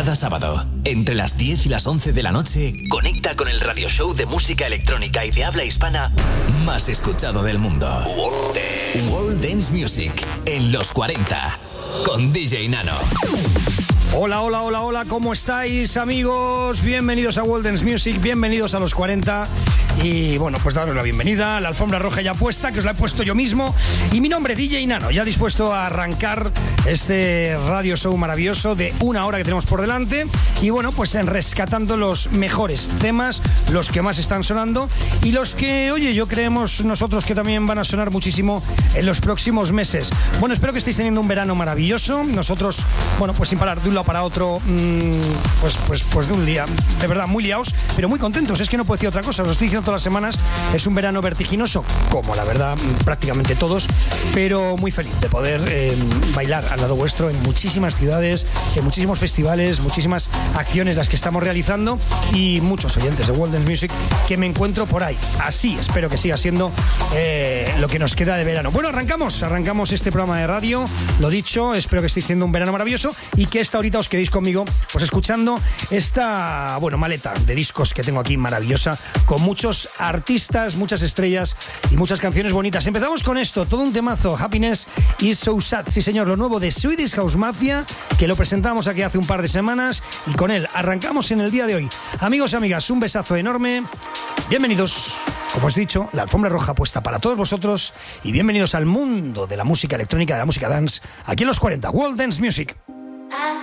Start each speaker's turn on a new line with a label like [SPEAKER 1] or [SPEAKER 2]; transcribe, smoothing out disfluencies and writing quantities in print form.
[SPEAKER 1] Cada sábado, entre las 10 y las 11 de la noche, conecta con el radio show de música electrónica y de habla hispana más escuchado del mundo. World Dance Music en los 40 con DJ Nano.
[SPEAKER 2] Hola, hola, hola, hola, ¿cómo estáis, amigos? Bienvenidos a World Dance Music, bienvenidos a los 40. Y bueno, pues daros la bienvenida. La alfombra roja ya puesta, que os la he puesto yo mismo. Y mi nombre, DJ Nano, ya dispuesto a arrancar este radio show maravilloso de una hora que tenemos por delante. Y bueno, pues rescatando los mejores temas, los que más están sonando y los que, oye, yo creemos nosotros que también van a sonar muchísimo en los próximos meses. Bueno, espero que estéis teniendo un verano maravilloso. Nosotros, bueno, pues sin parar de un lado para otro, pues de un día, de verdad, muy liados, pero muy contentos. Es que no puedo decir otra cosa, os lo estoy diciendo todas las semanas. Es un verano vertiginoso, como la verdad prácticamente todos, pero muy feliz de poder bailar al lado vuestro en muchísimas ciudades, en muchísimos festivales, muchísimas acciones las que estamos realizando y muchos oyentes de World Dance Music que me encuentro por ahí. Así espero que siga siendo lo que nos queda de verano. Bueno, arrancamos este programa de radio. Lo dicho, espero que estéis teniendo un verano maravilloso y que esta horita os quedéis conmigo pues escuchando esta, bueno, maleta de discos que tengo aquí maravillosa, con muchos artistas, muchas estrellas y muchas canciones bonitas. Empezamos con esto, todo un temazo, Happiness is So Sad, sí señor, lo nuevo de Swedish House Mafia, que lo presentamos aquí hace un par de semanas y con él arrancamos en el día de hoy. Amigos y amigas, un besazo enorme, bienvenidos, como os he dicho, la alfombra roja puesta para todos vosotros y bienvenidos al mundo de la música electrónica, de la música dance, aquí en los 40, World Dance Music.